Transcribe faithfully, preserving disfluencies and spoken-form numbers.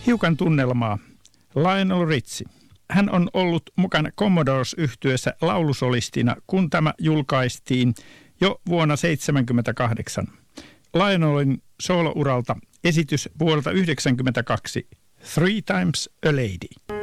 Hiukan tunnelmaa. Lionel Richie. Hän on ollut mukana Commodores-yhtyeessä laulusolistina, kun tämä julkaistiin jo vuonna seitsemänkymmentäkahdeksan. Lionelin soolouralta esitys vuodelta yhdeksänkymmentäkaksi. Three Times a Lady.